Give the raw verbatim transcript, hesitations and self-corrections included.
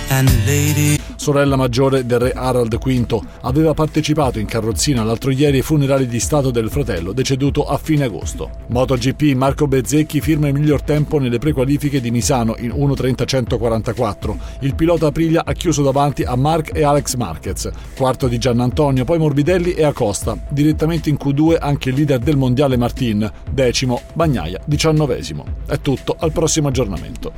and lady. Sorella maggiore del re Harald V, aveva partecipato in carrozzina l'altro ieri ai funerali di stato del fratello, deceduto a fine agosto. MotoGP, Marco Bezzecchi firma il miglior tempo nelle prequalifiche di Misano in uno trenta centoquarantaquattro. Il pilota Aprilia ha chiuso davanti a Marc e Alex Marquez, quarto di Giannantonio, poi Morbidelli e Acosta. Direttamente in Q due anche il leader del mondiale Martin, decimo, Bagnaia, diciannovesimo. È tutto, al prossimo aggiornamento.